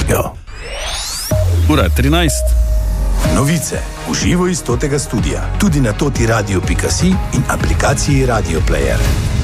Radio. Ura 13. Novice v živo iz Totega studia, tudi na totiradio.si in aplikaciji Radio Player.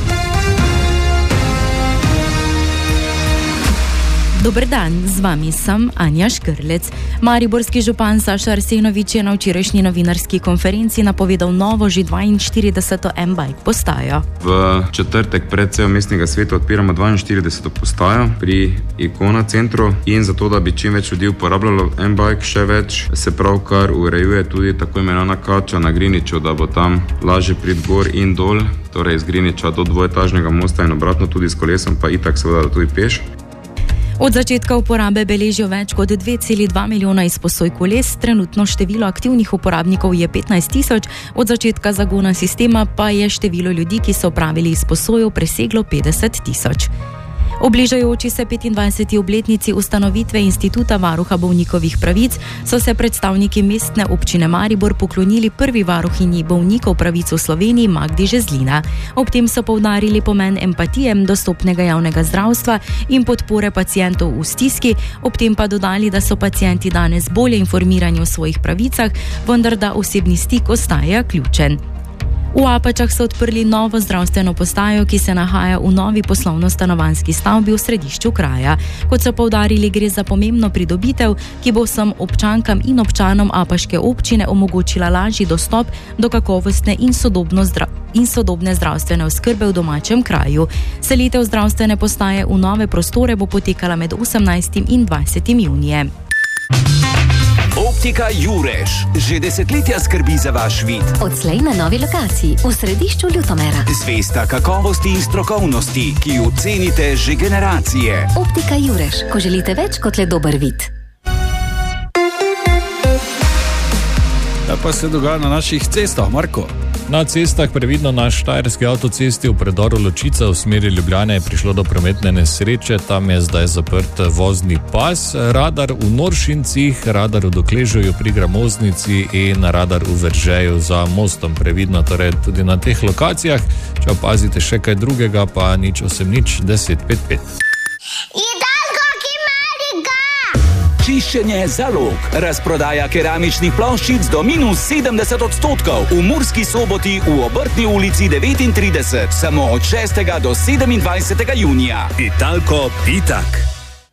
Dober dan, z vami sem Anja Škrlec. Mariborski župan Saša Arsenovič je na včerajšnji novinarski konferenci napovedal novo že 42. M-Bike postajo. V četrtek pred sejo mestnega sveta odpiramo 42. postajo pri Ikona centru in zato, da bi čim več ljudi uporabljalo M-Bike, še več se pravkar urejuje tudi tako imenovana kača na Griniču, da bo tam lažje priti gor in dol, torej iz Griniča do dvoetažnega mosta in obratno tudi s kolesom, pa itak seveda tudi peš. Od začetka uporabe beležijo več kot 2,2 milijona izposoj koles, trenutno število aktivnih uporabnikov je 15 000, od začetka zagona sistema pa je število ljudi, ki so opravili izposojo, preseglo 50 000. O bližajoči se 25. obletnici ustanovitve Instituta varuha bolnikovih pravic so se predstavniki mestne občine Maribor poklonili prvi varuhinji bolnikov pravic v Sloveniji Magdi Žezlina. Ob tem so poudarili pomen empatije, dostopnega javnega zdravstva in podpore pacientov v stiski, ob tem pa dodali, da so pacienti danes bolje informirani o svojih pravicah, vendar da osebni stik ostaja ključen. V Apačah so odprli novo zdravstveno postajo, ki se nahaja v novi poslovno-stanovanjski stavbi v središču kraja. Kot so poudarili, gre za pomembno pridobitev, ki bo vsem občankam in občanom apaške občine omogočila lažji dostop do kakovostne in sodobne zdravstvene oskrbe v domačem kraju. Selitev zdravstvene postaje v nove prostore bo potekala med 18. in 20. junijem. Optika Jureš že desetletja skrbi za vaš vid. Odslej na novi lokaciji v središču Ljutomera. Zvesta kakovosti in strokovnosti, ki jo cenite že generacije. Optika Jureš, ko želite več kot le dober vid. Da pa se dogaja na naših cestah, Marko? Na cestah, previdno na Štajerski avtocesti v predoru Ločica v smeri Ljubljane je prišlo do prometne nesreče, tam je zdaj zaprt vozni pas, radar v Noršincih, radar v Dokležuju pri Gramoznici in radar v Veržeju za mostom. Previdno torej tudi na teh lokacijah, če opazite še kaj drugega, pa 080 10 55. Čiščenje zalog. Razprodaja keramičnih ploščic do -70%. V Murski Soboti v Obrtni ulici 39. Samo od 6. do 27. junija. Italko Pitak.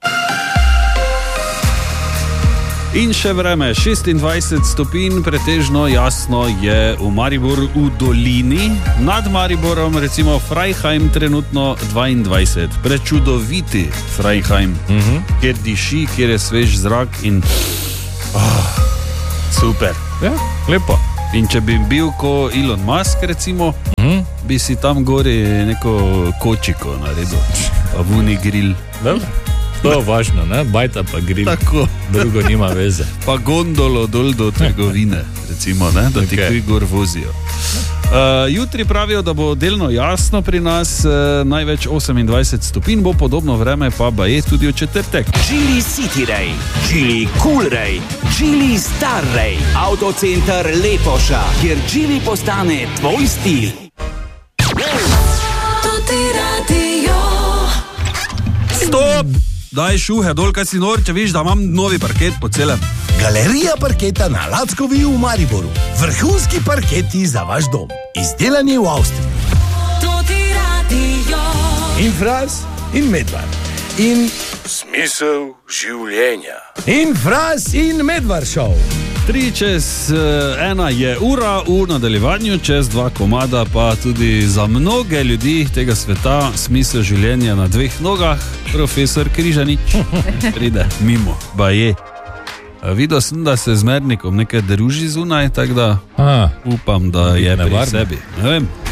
In še vreme, 26 stopinj, pretežno jasno je v Mariboru v dolini, nad Mariborom recimo Freihheim trenutno 22, prečudoviti Freihheim, kjer diši, kjer je svež zrak in super. Ja, lepo. In če bi bil ko Elon Musk recimo, bi si tam gori neko kočiko naredil, pa vuni grill. Dobro. To je važno, ne? Bajta pa grill. Tako. Drugo nima veze. Pa gondolo dol do trgovine, recimo, ne? Da ti kaj gor vozijo. Jutri pravijo, da bo delno jasno pri nas, največ 28 stopinj, bo podobno vreme pa baje tudi v četrtek. Geely City Ray, Geely Cool Ray, Geely Star Ray, Autocenter Lepoša, kjer Geely postane tvoj stil. Stop! Daj šuhe dol, kaj si nor, če viš, da imam novi parket po celem. Galerija parketa na Lackovi v Mariboru. Vrhunski parketi za vaš dom. Izdelani v Avstriji. In Fras, in Medvar. In smisel življenja. In Fras, in Medvar šov. 3:01 je ura, v nadaljevanju čez 2 komada, pa tudi za mnoge ljudi tega sveta smisel življenja na 2 nogah, profesor Križanič pride mimo, baje. Videl sem, da se z Mernikom nekaj druži zunaj, tako da upam, da je pri sebi. Ne vem.